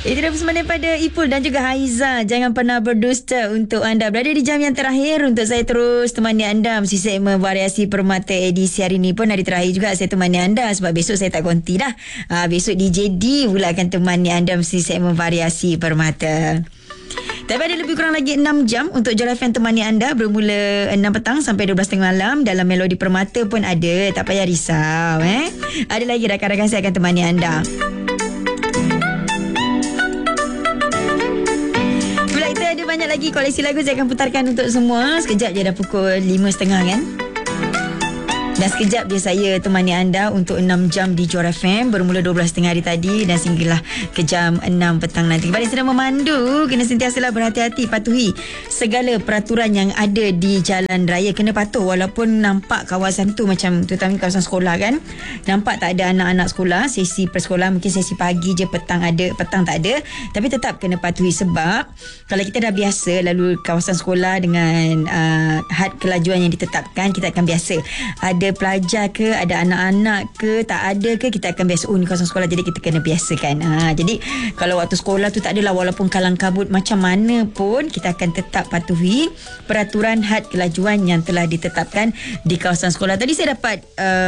Itu dah pesanan daripada Ipul dan juga Haiza. Jangan pernah berdusta untuk anda. Berada di jam yang terakhir untuk saya terus temani anda mesti segmen variasi permata edisi hari ni pun hari terakhir juga saya temani anda sebab besok saya tak konti dah. Besok DJ D pula akan temani anda mesti segmen variasi permata. Tapi ada lebih kurang lagi 6 jam untuk Jol FM temani anda bermula 6 petang sampai 12.30 malam. Dalam Melodi Permata pun ada. Tak payah risau. Ada lagi rakan-rakan saya akan temani anda. Pula kita ada banyak lagi koleksi lagu saya akan putarkan untuk semua. Sekejap je dah pukul 5.30 kan. Dan sekejap je saya temani anda untuk 6 jam di Johor FM bermula 12.30 hari tadi dan sehinggalah ke jam 6 petang nanti. Kepada yang sedang memandu, kena sentiasalah berhati-hati, patuhi segala peraturan yang ada di jalan raya. Kena patuh walaupun nampak kawasan tu macam terutama kawasan sekolah kan. Nampak tak ada anak-anak sekolah, sesi persekolah mungkin sesi pagi je, petang ada, petang tak ada. Tapi tetap kena patuhi sebab kalau kita dah biasa lalu kawasan sekolah dengan had kelajuan yang ditetapkan, kita akan biasa. Ada pelajar ke, ada anak-anak ke, tak ada ke, kita akan biasa. Ni kawasan sekolah, jadi kita kena biasakan. Jadi kalau waktu sekolah tu tak adalah, walaupun kalang kabut macam mana pun kita akan tetap patuhi peraturan had kelajuan yang telah ditetapkan di kawasan sekolah. Tadi saya dapat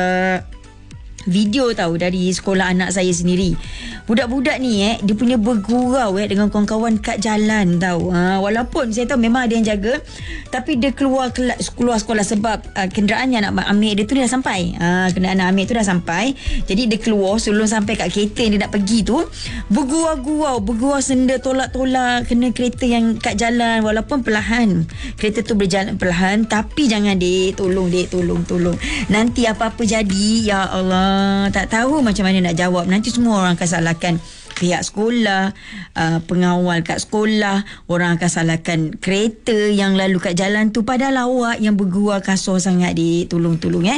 video tahu dari sekolah anak saya sendiri. Budak-budak ni dia punya bergurau dengan kawan-kawan kat jalan tahu. Walaupun saya tahu memang ada yang jaga, tapi dia keluar sekolah sebab kenderaan yang nak ambil dia tu dah sampai. Kenderaan nak ambil tu dah sampai. Jadi dia keluar sebelum sampai kat kereta yang dia nak pergi tu, bergurau senda tolak-tolak kena kereta yang kat jalan walaupun perlahan. Kereta tu berjalan perlahan, tapi jangan tolong. Nanti apa-apa jadi, ya Allah, tak tahu macam mana nak jawab. Nanti semua orang akan salahkan pihak sekolah, pengawal kat sekolah, orang akan salahkan kereta yang lalu kat jalan tu, padahal awak yang bergurau kasar sangat. Tolong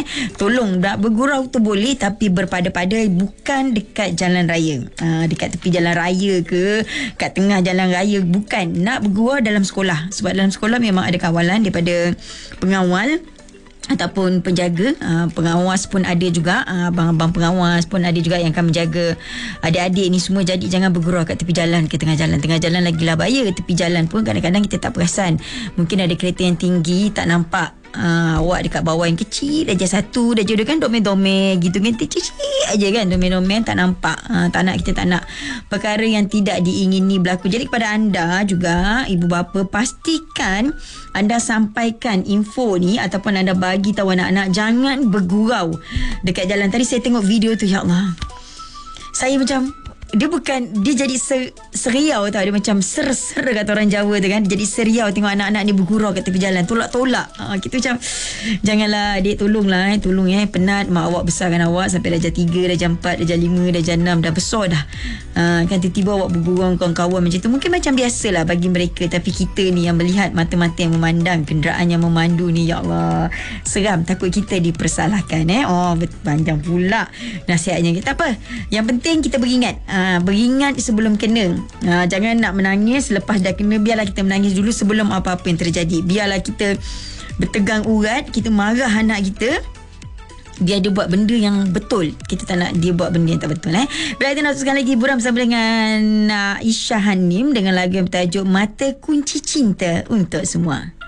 tak bergurau tu boleh, tapi berpada-pada, bukan dekat jalan raya, dekat tepi jalan raya ke kat tengah jalan raya, bukan. Nak bergurau dalam sekolah, sebab dalam sekolah memang ada kawalan daripada pengawal ataupun penjaga. Pengawas pun ada juga, abang-abang pengawas pun ada juga yang akan menjaga adik-adik ni semua. Jadi jangan bergurau kat tepi jalan ke tengah jalan lagilah bahaya. Tepi jalan pun kadang-kadang kita tak perasan, mungkin ada kereta yang tinggi tak nampak. Awak dekat bawah yang kecil aja, satu dah jodoh kan, domen-domen gitu kan, kecil aja kan, domen-domen tak nampak. Kita tak nak perkara yang tidak diingini berlaku. Jadi kepada anda juga ibu bapa, pastikan anda sampaikan info ni ataupun anda bagi tahu anak-anak jangan bergurau dekat jalan. Tadi saya tengok video tu, ya Allah, saya macam dia jadi seriau tau. Dia macam ser kata orang Jawa tu kan. Jadi seriau tengok anak-anak ni bergurau kat tepi jalan, tolak-tolak. Kita macam janganlah dik, tolonglah tolong penat mak awak besarkan awak sampai darjah 3, darjah 4, darjah 5, darjah 6, dah besar dah. Kan tiba-tiba awak bergurau kawan-kawan macam tu, mungkin macam biasalah bagi mereka, tapi kita ni yang melihat, mata-mata yang memandang, kenderaan yang memandu ni, ya Allah, seram, takut kita dipersalahkan. Panjang pula nasihatnya. Tak apa, yang penting kita beringat sebelum kena. Jangan nak menangis lepas dah kena. Biarlah kita menangis dulu sebelum apa-apa yang terjadi. Biarlah kita bertegang urat, kita marah anak kita, biar dia buat benda yang betul. Kita tak nak dia buat benda yang tak betul. Bila kita nak teruskan lagi hiburan bersama dengan Isha Hanim dengan lagu yang bertajuk Mata Kunci Cinta untuk semua.